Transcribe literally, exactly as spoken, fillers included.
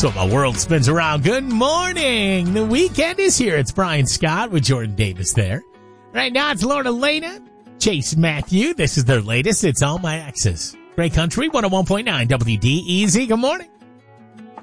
So my world spins around. Good morning. The weekend is here. It's Brian Scott with Jordan Davis there. Right now it's Lorna Lena, Chase Matthew. This is their latest. It's All My Exes. Great Country, one oh one point nine W D E Z. Good morning.